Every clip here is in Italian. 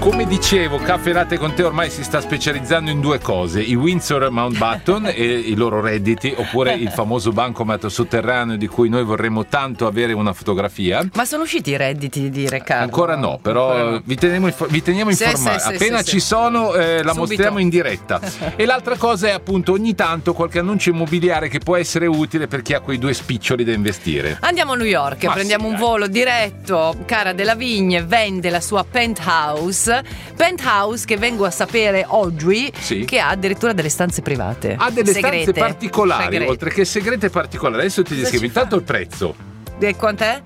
Come dicevo, Caffè Latte con te ormai si sta specializzando in due cose: i Windsor Mountbatten e i loro redditi, oppure il famoso bancomat sotterraneo di cui noi vorremmo tanto avere una fotografia. Ma sono usciti i redditi di Riccardo? Ancora no, però vi teniamo informati. Appena ci sono la mostriamo in diretta. E l'altra cosa è appunto ogni tanto qualche annuncio immobiliare che può essere utile per chi ha quei due spiccioli da investire. Andiamo a New York, prendiamo un volo diretto. Cara Delavigne vende la sua penthouse che vengo a sapere oggi che ha addirittura delle stanze private. Ha delle segrete, stanze particolari, segrete. oltre che segrete particolari. Adesso ti descrivo intanto il prezzo. E quant'è?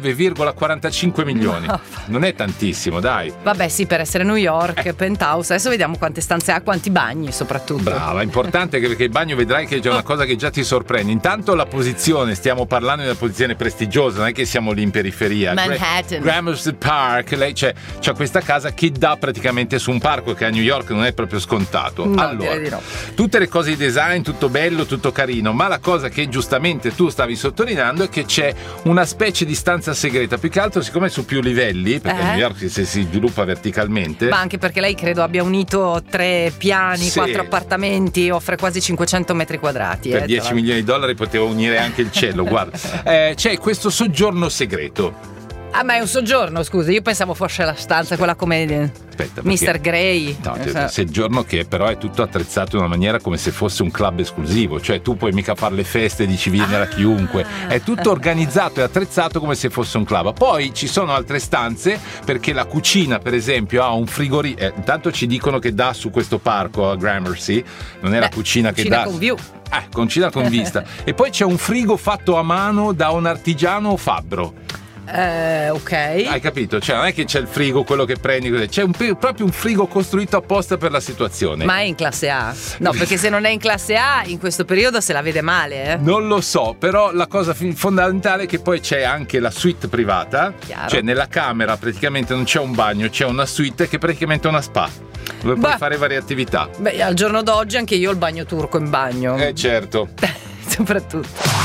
9,45 milioni. Non è tantissimo, dai. Vabbè, sì, per essere New York, penthouse. Adesso vediamo quante stanze ha, quanti bagni soprattutto. Brava, è importante perché il bagno vedrai che c'è una cosa che già ti sorprende. Intanto la posizione, stiamo parlando di una posizione prestigiosa, non è che siamo lì in periferia. Manhattan. Gramercy Park, lei c'ha questa casa che dà praticamente su un parco che a New York non è proprio scontato. No, allora, direi di no. Tutte le cose di design, tutto bello, tutto carino, ma la cosa che giustamente tu stavi sottolineando è che c'è una specie di stanza segreta, più che altro siccome è su più livelli, perché New York si sviluppa verticalmente. Ma anche perché lei credo abbia unito 3 piani, 4 appartamenti, offre quasi 500 metri quadrati. Per 10 milioni di dollari poteva unire anche il cielo, guarda. C'è questo soggiorno segreto. Ah, ma è un soggiorno, scusa, io pensavo fosse la stanza, quella come Mr. Grey. No, soggiorno che però è tutto attrezzato in una maniera come se fosse un club esclusivo, cioè tu puoi mica fare le feste, dici vieni a chiunque, è tutto organizzato e attrezzato come se fosse un club. Poi ci sono altre stanze, perché la cucina per esempio ha un frigorifero, intanto ci dicono che dà su questo parco a Gramercy, non è la cucina che dà con view. Cucina con vista. E poi c'è un frigo fatto a mano da un artigiano fabbro. Ok. Hai capito? Cioè non è che c'è il frigo, quello che prendi, c'è proprio un frigo costruito apposta per la situazione. Ma è in classe A? No, perché se non è in classe A in questo periodo se la vede male, Non lo so, però la cosa fondamentale è che poi c'è anche la suite privata. Chiaro. Cioè nella camera praticamente non c'è un bagno, c'è una suite che è praticamente una spa, dove puoi fare varie attività. Beh, al giorno d'oggi anche io ho il bagno turco in bagno. Certo. Soprattutto.